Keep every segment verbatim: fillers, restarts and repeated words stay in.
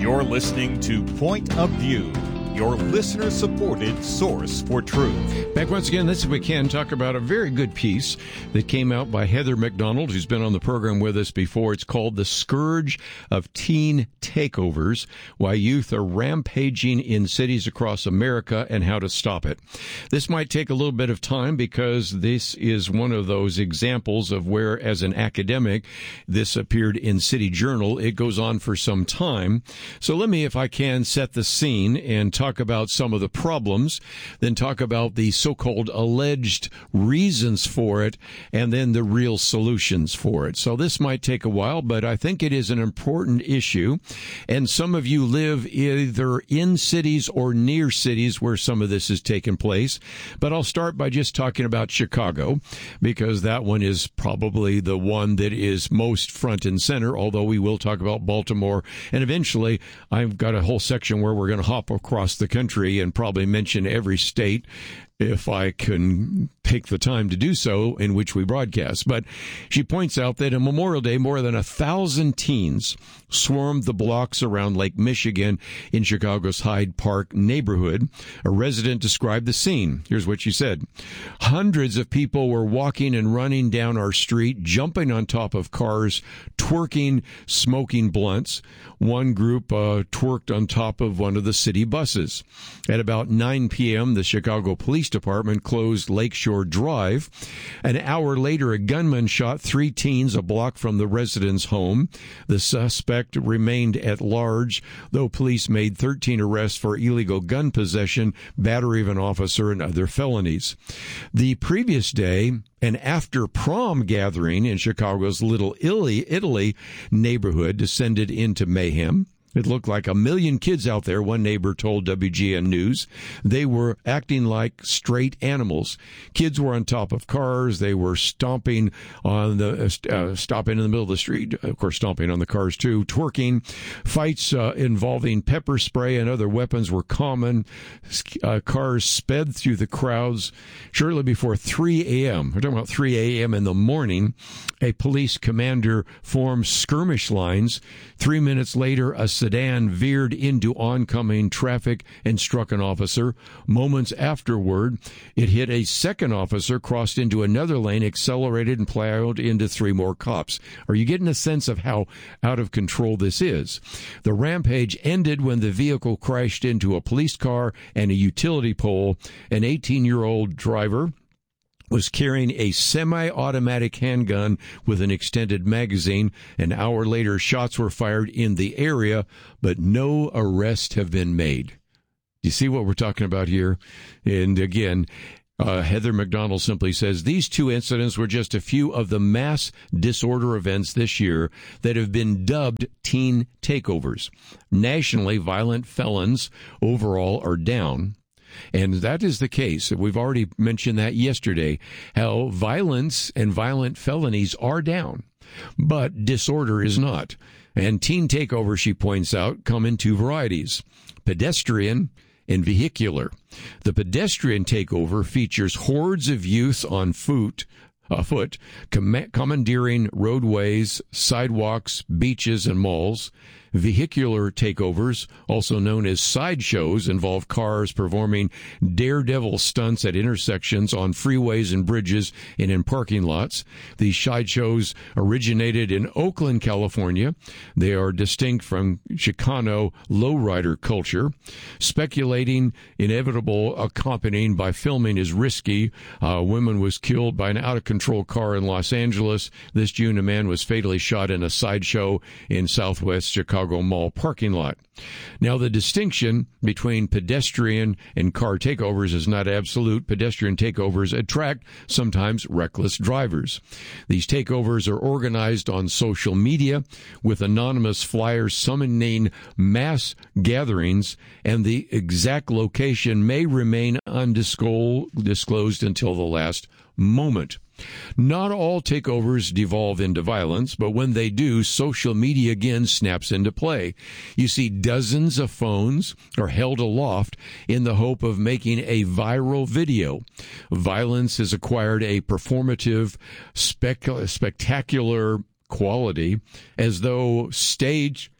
You're listening to Point of View, your listener-supported source for truth. Back once again, this we can talk about a very good piece that came out by Heather McDonald, who's been on the program with us before. It's called The Scourge of Teen Takeovers, Why Youth Are Rampaging in Cities Across America and How to Stop It. This might take a little bit of time because this is one of those examples of where, as an academic, this appeared in City Journal. It goes on for some time. So let me, if I can, set the scene and talk talk about some of the problems, then talk about the so-called alleged reasons for it, and then the real solutions for it. So this might take a while, but I think it is an important issue. And some of you live either in cities or near cities where some of this has taken place. But I'll start by just talking about Chicago, because that one is probably the one that is most front and center, although we will talk about Baltimore. And eventually, I've got a whole section where we're going to hop across the country and probably mention every state if I can take the time to do so, in which we broadcast. But she points out that on Memorial Day, more than a thousand teens swarmed the blocks around Lake Michigan in Chicago's Hyde Park neighborhood. A resident described the scene. Here's what she said. Hundreds of people were walking and running down our street, jumping on top of cars, twerking, smoking blunts. One group uh, twerked on top of one of the city buses. At about nine p.m., the Chicago Police Department closed Lakeshore Drive. An hour later, a gunman shot three teens a block from the resident's home. The suspect remained at large, though police made thirteen arrests for illegal gun possession, battery of an officer, and other felonies. The previous day, an after-prom gathering in Chicago's Little Italy neighborhood descended into mayhem. It looked like a million kids out there, one neighbor told W G N News. They were acting like straight animals. Kids were on top of cars. They were stomping on the, uh, stopping in the middle of the street, of course, stomping on the cars too, twerking. Fights uh, involving pepper spray and other weapons were common. Uh, cars sped through the crowds. Shortly before three a.m., we're talking about three a.m. in the morning, a police commander formed skirmish lines. Three minutes later, a sedan veered into oncoming traffic and struck an officer. Moments afterward, it hit a second officer, crossed into another lane, accelerated, and plowed into three more cops. Are you getting a sense of how out of control this is? The rampage ended when the vehicle crashed into a police car and a utility pole. An eighteen-year-old driver was carrying a semi-automatic handgun with an extended magazine. An hour later, shots were fired in the area, but no arrests have been made. Do you see what we're talking about here? And again, uh, Heather McDonald simply says, these two incidents were just a few of the mass disorder events this year that have been dubbed teen takeovers. Nationally, violent felons overall are down. And that is the case. We've already mentioned that yesterday, how violence and violent felonies are down, but disorder is not. And teen takeover, she points out, come in two varieties, pedestrian and vehicular. The pedestrian takeover features hordes of youth on foot, afoot, com- commandeering roadways, sidewalks, beaches, and malls. Vehicular takeovers, also known as sideshows, involve cars performing daredevil stunts at intersections, on freeways and bridges, and in parking lots. These sideshows originated in Oakland, California. They are distinct from Chicano lowrider culture. Speculating inevitable accompanying by filming is risky. A woman was killed by an out-of-control car in Los Angeles. This June, a man was fatally shot in a sideshow in southwest Chicago Mall parking lot. Now, the distinction between pedestrian and car takeovers is not absolute. Pedestrian takeovers attract sometimes reckless drivers. These takeovers are organized on social media with anonymous flyers summoning mass gatherings, and the exact location may remain undisclosed until the last moment. Not all takeovers devolve into violence, but when they do, social media again snaps into play. You see, dozens of phones are held aloft in the hope of making a viral video. Violence has acquired a performative, spec- spectacular quality, as though staged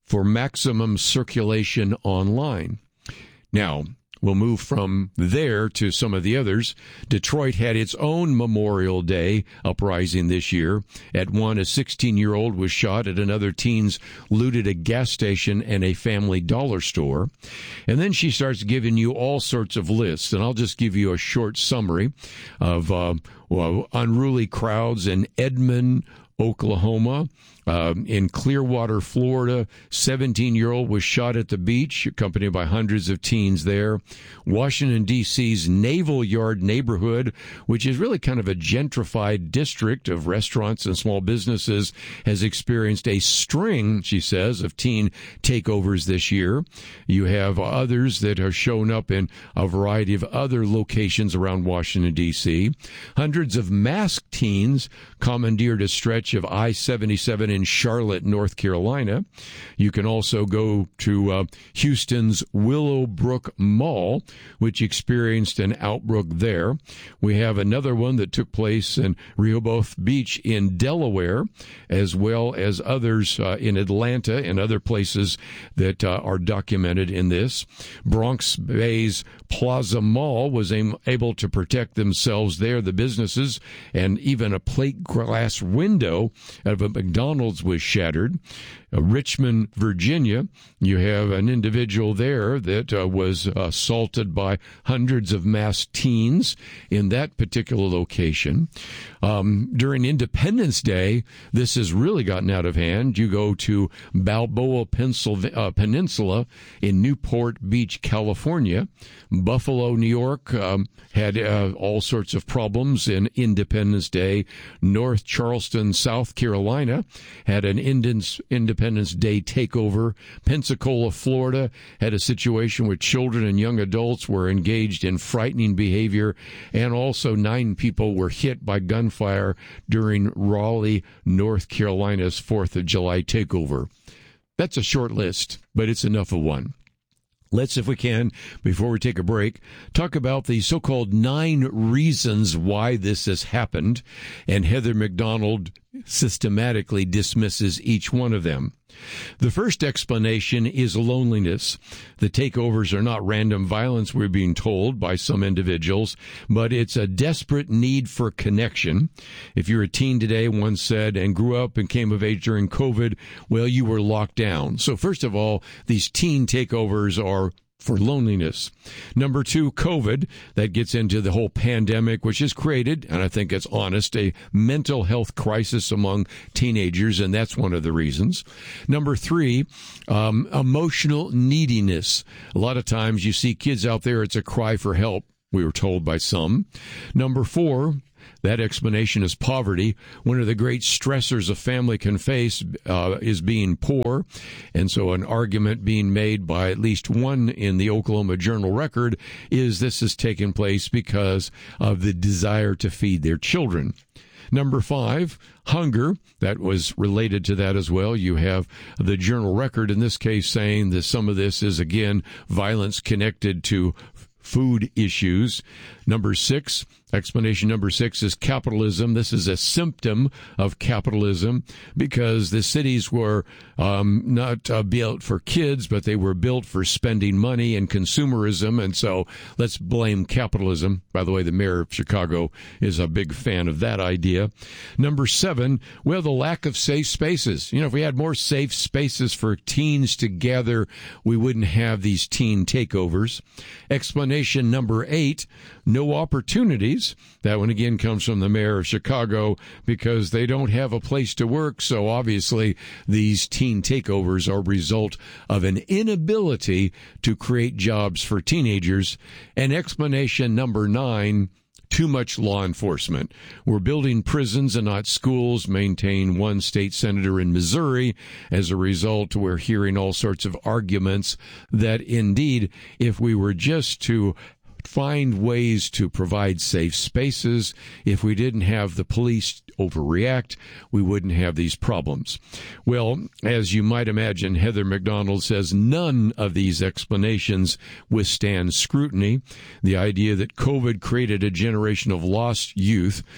for maximum circulation online. Now, we'll move from there to some of the others. Detroit had its own Memorial Day uprising this year. At one, a sixteen-year-old was shot. At another, teens looted a gas station and a Family Dollar store. And then she starts giving you all sorts of lists, and I'll just give you a short summary of uh, well, unruly crowds in Edmond, Oklahoma. Uh, in Clearwater, Florida, seventeen-year-old was shot at the beach, accompanied by hundreds of teens there. Washington, D C's Naval Yard neighborhood, which is really kind of a gentrified district of restaurants and small businesses, has experienced a string, she says, of teen takeovers this year. You have others that have shown up in a variety of other locations around Washington, D C. Hundreds of masked teens commandeered a stretch of I seventy-seven in Charlotte, North Carolina. You can also go to uh, Houston's Willowbrook Mall, which experienced an outbreak there. We have another one that took place in Rehoboth Beach in Delaware, as well as others uh, in Atlanta and other places that uh, are documented in this. Bronx Bay's Plaza Mall was am- able to protect themselves there, the businesses, and even a plate glass window of a McDonald's was shattered. Uh, Richmond, Virginia, you have an individual there that uh, was assaulted by hundreds of masked teens in that particular location. Um, during Independence Day, this has really gotten out of hand. You go to Balboa Pennsylvania, uh, Peninsula in Newport Beach, California. Buffalo, New York, um, had uh, all sorts of problems in Independence Day. North Charleston, South Carolina, had an Independence Independence Day takeover. Pensacola, Florida, had a situation where children and young adults were engaged in frightening behavior, and also nine people were hit by gunfire during Raleigh, North Carolina's fourth of July takeover. That's a short list, but it's enough of one. Let's, if we can, before we take a break, talk about the so-called nine reasons why this has happened, and Heather McDonald systematically dismisses each one of them. The first explanation is loneliness. The takeovers are not random violence, we're being told by some individuals, but it's a desperate need for connection. If you're a teen today, one said, and grew up and came of age during COVID, well, you were locked down. So first of all, these teen takeovers are for loneliness. Number two, COVID. That gets into the whole pandemic, which has created, and I think it's honest, a mental health crisis among teenagers, and that's one of the reasons. Number three, um, emotional neediness. A lot of times you see kids out there, it's a cry for help, we were told by some. Number four, that explanation is poverty. One of the great stressors a family can face uh, is being poor. And so an argument being made by at least one in the Oklahoma Journal Record is this has taken place because of the desire to feed their children. Number five, hunger. That was related to that as well. You have the Journal Record in this case saying that some of this is, again, violence connected to food issues. Number six, explanation number six is capitalism. This is a symptom of capitalism because the cities were um, not uh, built for kids, but they were built for spending money and consumerism. And so let's blame capitalism. By the way, the mayor of Chicago is a big fan of that idea. Number seven, well, the lack of safe spaces. You know, if we had more safe spaces for teens to gather, we wouldn't have these teen takeovers. Explanation number eight, no opportunities. That one again comes from the mayor of Chicago because they don't have a place to work. So obviously these teen takeovers are a result of an inability to create jobs for teenagers. And explanation number nine, too much law enforcement. We're building prisons and not schools, maintain one state senator in Missouri. As a result, we're hearing all sorts of arguments that indeed, if we were just to find ways to provide safe spaces, if we didn't have the police overreact, we wouldn't have these problems. Well, as you might imagine, Heather McDonald says none of these explanations withstand scrutiny. The idea that COVID created a generation of lost youth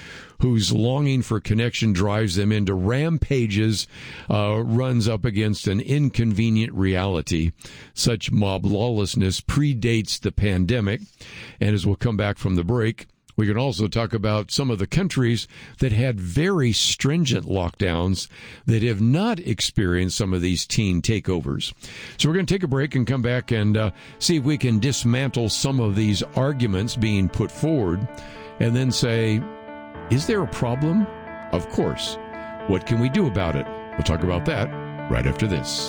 whose longing for connection drives them into rampages, uh, runs up against an inconvenient reality. Such mob lawlessness predates the pandemic, and as we'll come back from the break, we can also talk about some of the countries that had very stringent lockdowns that have not experienced some of these teen takeovers. So we're going to take a break and come back and uh, see if we can dismantle some of these arguments being put forward and then say, is there a problem? Of course. What can we do about it? We'll talk about that right after this.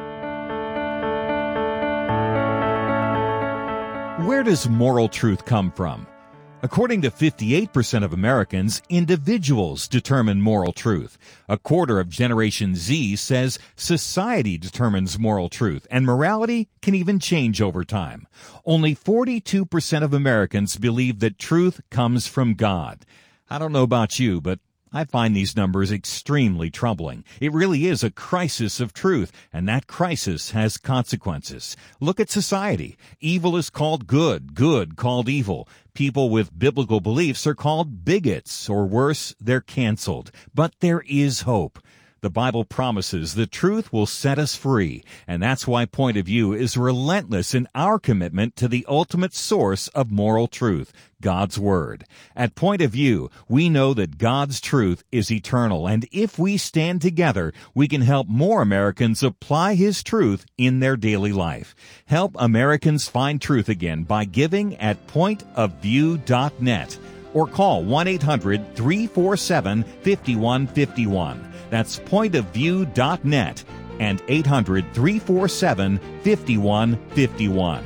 Where does moral truth come from? According to fifty-eight percent of Americans, individuals determine moral truth. A quarter of Generation Z says society determines moral truth, and morality can even change over time. Only forty-two percent of Americans believe that truth comes from God. I don't know about you, but I find these numbers extremely troubling. It really is a crisis of truth, and that crisis has consequences. Look at society. Evil is called good, good called evil. People with biblical beliefs are called bigots, or worse, they're canceled. But there is hope. The Bible promises the truth will set us free, and that's why Point of View is relentless in our commitment to the ultimate source of moral truth, God's Word. At Point of View, we know that God's truth is eternal, and if we stand together, we can help more Americans apply His truth in their daily life. Help Americans find truth again by giving at point of view dot net or call one eight hundred three four seven five one five one. That's point of view dot net and eight hundred three four seven five one five one.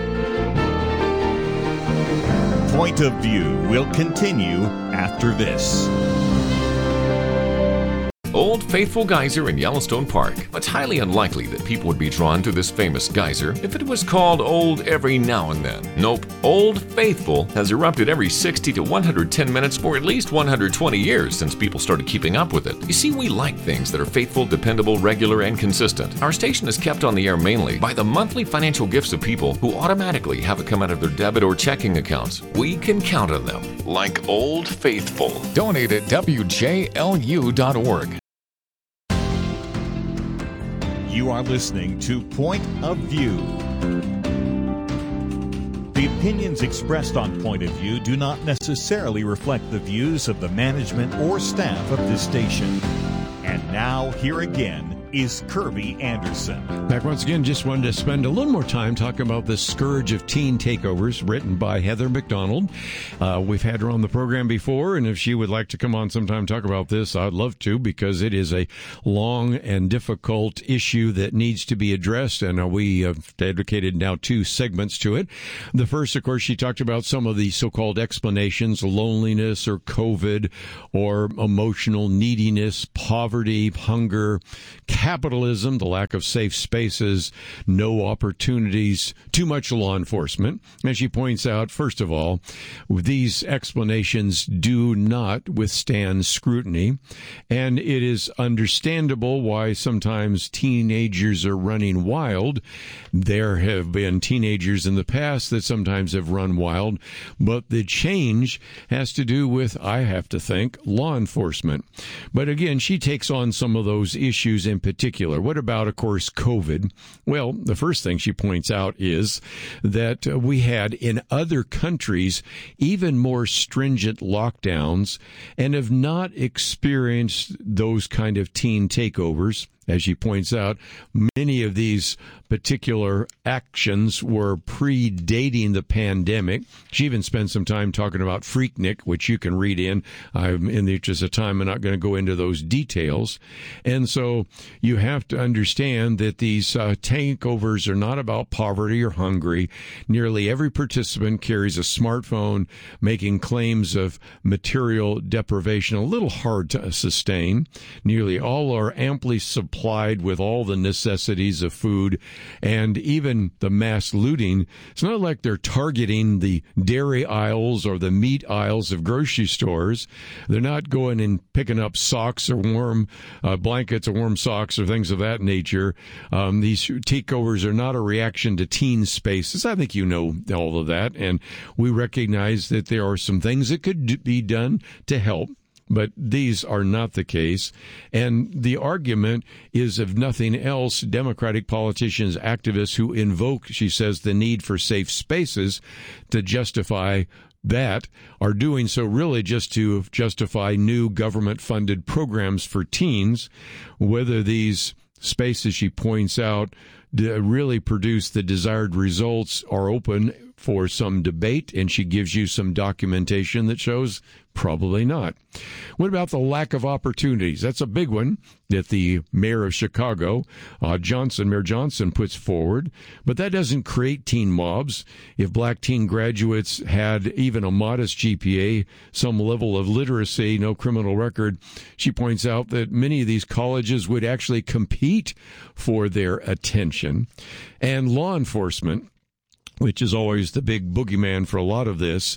Point of View will continue after this. Old Faithful Geyser in Yellowstone Park. It's highly unlikely that people would be drawn to this famous geyser if it was called Old every now and then. Nope, Old Faithful has erupted every sixty to one hundred ten minutes for at least one hundred twenty years since people started keeping up with it. You see, we like things that are faithful, dependable, regular, and consistent. Our station is kept on the air mainly by the monthly financial gifts of people who automatically have it come out of their debit or checking accounts. We can count on them, like Old Faithful. Donate at W J L U dot org. You are listening to Point of View. The opinions expressed on Point of View do not necessarily reflect the views of the management or staff of this station. And now, here again is Kirby Anderson. Back once again, just wanted to spend a little more time talking about the scourge of teen takeovers, written by Heather McDonald. Uh, we've had her on the program before, and if she would like to come on sometime and talk about this, I'd love to, because it is a long and difficult issue that needs to be addressed, and uh, we have dedicated now two segments to it. The first, of course, she talked about some of the so-called explanations, loneliness or COVID or emotional neediness, poverty, hunger, capitalism, the lack of safe spaces, no opportunities, too much law enforcement. As she points out, first of all, these explanations do not withstand scrutiny, and it is understandable why sometimes teenagers are running wild. There have been teenagers in the past that sometimes have run wild, but the change has to do with, I have to think, law enforcement. But again, she takes on some of those issues in particular. What about, of course, COVID? Well, the first thing she points out is that uh, we had in other countries even more stringent lockdowns and have not experienced those kind of teen takeovers. As she points out, many of these particular actions were predating the pandemic. She even spent some time talking about Freaknik, which you can read in. I'm in the interest of time, I'm not going to go into those details. And so you have to understand that these uh, takeovers are not about poverty or hungry. Nearly every participant carries a smartphone, making claims of material deprivation a little hard to sustain. Nearly all are amply supplied with all the necessities of food, and even the mass looting. It's not like they're targeting the dairy aisles or the meat aisles of grocery stores. They're not going and picking up socks or warm uh, blankets or warm socks or things of that nature. Um, these takeovers are not a reaction to teen spaces. I think you know all of that, and we recognize that there are some things that could be done to help. But these are not the case. And the argument is, if nothing else, Democratic politicians, activists who invoke, she says, the need for safe spaces to justify that are doing so really just to justify new government-funded programs for teens. Whether these spaces, she points out, really produce the desired results are open for some debate, and she gives you some documentation that shows probably not. What about the lack of opportunities? That's a big one that the mayor of Chicago, uh, Johnson, Mayor Johnson, puts forward. But that doesn't create teen mobs. If black teen graduates had even a modest G P A, some level of literacy, no criminal record, she points out that many of these colleges would actually compete for their attention. And law enforcement, which is always the big boogeyman for a lot of this,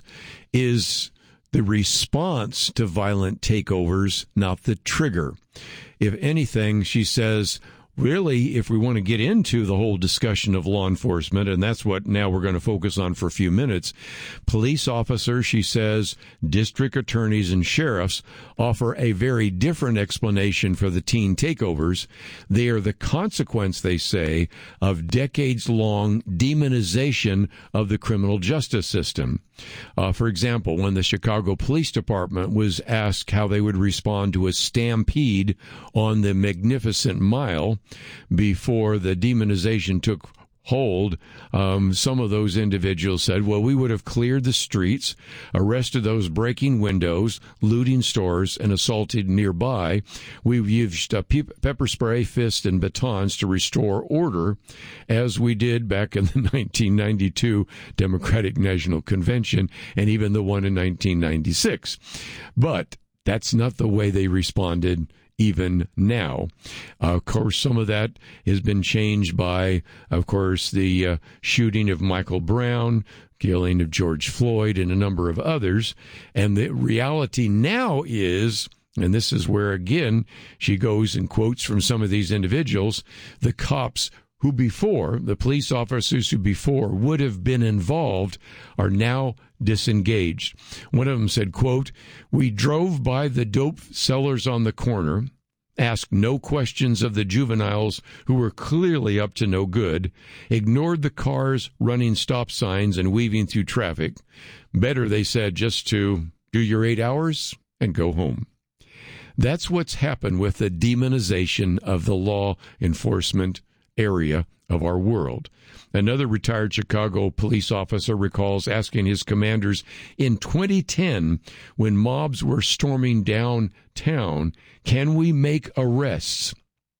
is the response to violent takeovers, not the trigger. If anything, she says, really, if we want to get into the whole discussion of law enforcement, and that's what now we're going to focus on for a few minutes, police officers, she says, district attorneys and sheriffs offer a very different explanation for the teen takeovers. They are the consequence, they say, of decades-long demonization of the criminal justice system. Uh, for example, when the Chicago Police Department was asked how they would respond to a stampede on the Magnificent Mile before the demonization took hold, um, some of those individuals said, well, we would have cleared the streets, arrested those breaking windows, looting stores, and assaulted nearby. We've used uh, pe- pepper spray, fists, and batons to restore order, as we did back in the nineteen ninety-two Democratic National Convention and even the one in nineteen ninety-six. But that's not the way they responded even now. Uh, of course, some of that has been changed by, of course, the uh, shooting of Michael Brown, killing of George Floyd, and a number of others. And the reality now is, and this is where, again, she goes and quotes from some of these individuals, the cops who before, the police officers who before would have been involved are now disengaged. One of them said, quote, we drove by the dope sellers on the corner, asked no questions of the juveniles who were clearly up to no good, ignored the cars running stop signs and weaving through traffic. Better, they said, just to do your eight hours and go home. That's what's happened with the demonization of the law enforcement area of our world. Another retired Chicago police officer recalls asking his commanders in twenty ten, when mobs were storming downtown, can we make arrests?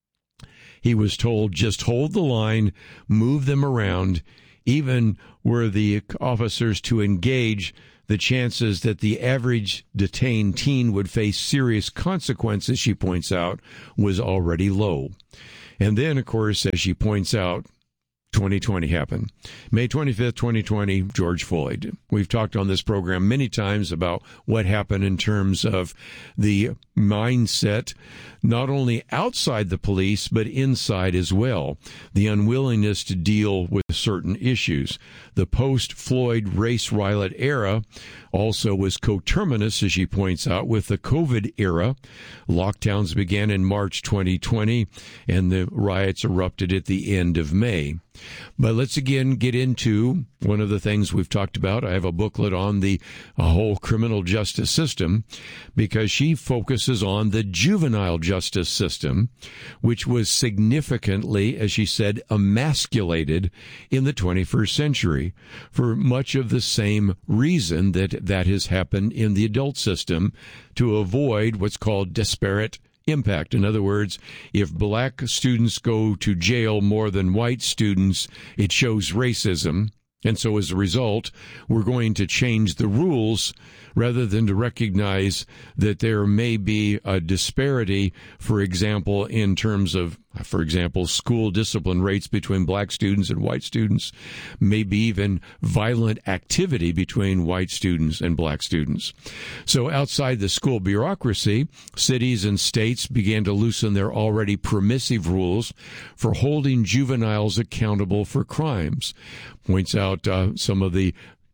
He was told, just hold the line, move them around. Even were the officers to engage, the chances that the average detained teen would face serious consequences, she points out, was already low. And then, of course, as she points out, twenty twenty happened. May twenty-fifth, twenty twenty, George Floyd. We've talked on this program many times about what happened in terms of the mindset, not only outside the police, but inside as well. The unwillingness to deal with certain issues. The post-Floyd race riot era also was coterminous, as she points out, with the COVID era. Lockdowns began in March twenty twenty, and the riots erupted at the end of May. But let's again get into one of the things we've talked about. I have a booklet on the whole criminal justice system, because she focuses on the juvenile justice system, which was significantly, as she said, emasculated in the twenty-first century for much of the same reason that that has happened in the adult system, to avoid what's called disparate impact. In other words, if black students go to jail more than white students, it shows racism. And so as a result, we're going to change the rules rather than to recognize that there may be a disparity, for example, in terms of, for example, school discipline rates between black students and white students, maybe even violent activity between white students and black students. So outside the school bureaucracy, cities and states began to loosen their already permissive rules for holding juveniles accountable for crimes. Points out uh, some of the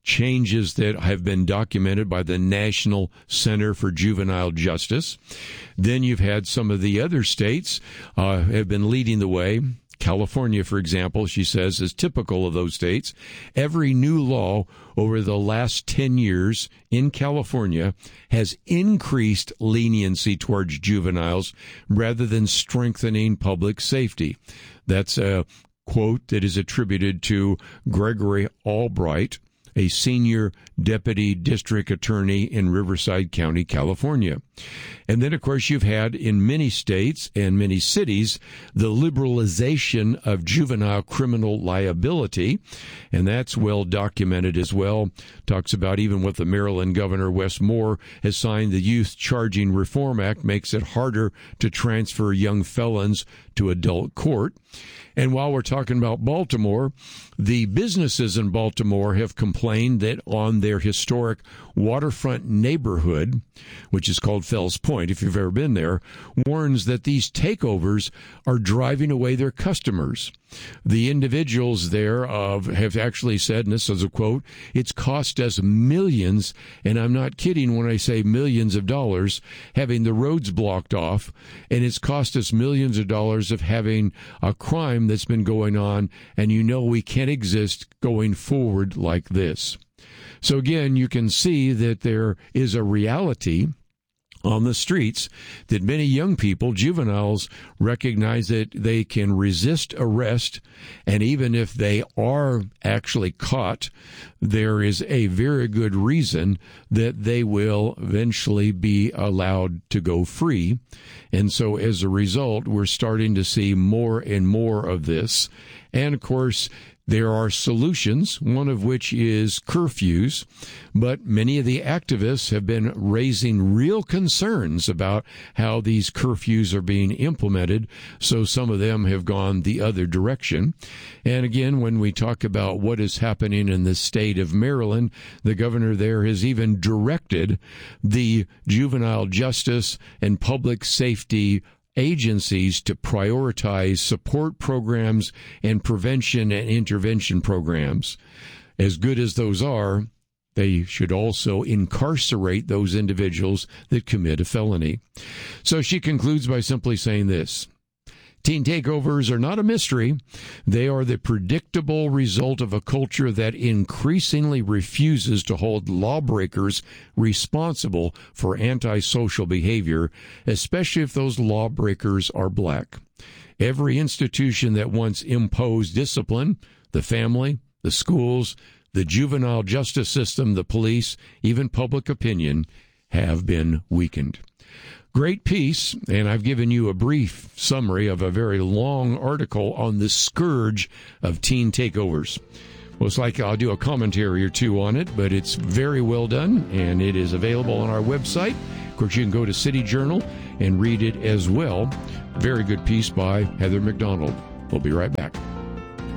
changes that have been documented by the National Center for Juvenile Justice. Then you've had some of the other states uh, have been leading the way. California, for example, she says, is typical of those states. Every new law over the last ten years in California has increased leniency towards juveniles rather than strengthening public safety. That's a quote that is attributed to Gregory Albright, a senior deputy district attorney in Riverside County, California. And then, of course, you've had in many states and many cities the liberalization of juvenile criminal liability, and that's well documented as well. Talks about even what the Maryland Governor Wes Moore has signed, the Youth Charging Reform Act makes it harder to transfer young felons to adult court. And while we're talking about Baltimore, the businesses in Baltimore have complained that on their historic waterfront neighborhood, which is called Fells Point, if you've ever been there, warns that these takeovers are driving away their customers. The individuals there of have actually said, and this is a quote, "It's cost us millions," and I'm not kidding when I say millions of dollars, having the roads blocked off, and it's cost us millions of dollars of having a crime that's been going on, and you know we can't exist going forward like this. So again, you can see that there is a reality on the streets that many young people, juveniles, recognize that they can resist arrest, and even if they are actually caught, there is a very good reason that they will eventually be allowed to go free. And so as a result, we're starting to see more and more of this. And of course, there are solutions, one of which is curfews, but many of the activists have been raising real concerns about how these curfews are being implemented, so some of them have gone the other direction. And again, when we talk about what is happening in the state of Maryland, the governor there has even directed the juvenile justice and public safety agencies to prioritize support programs and prevention and intervention programs. As good as those are, they should also incarcerate those individuals that commit a felony. So she concludes by simply saying this: teen takeovers are not a mystery. They are the predictable result of a culture that increasingly refuses to hold lawbreakers responsible for antisocial behavior, especially if those lawbreakers are black. Every institution that once imposed discipline, the family, the schools, the juvenile justice system, the police, even public opinion, have been weakened. Great piece, and I've given you a brief summary of a very long article on the scourge of teen takeovers. Most likely I'll do a commentary or two on it, but it's very well done, and it is available on our website. Of course, you can go to City Journal and read it as well. Very good piece by Heather McDonald. We'll be right back.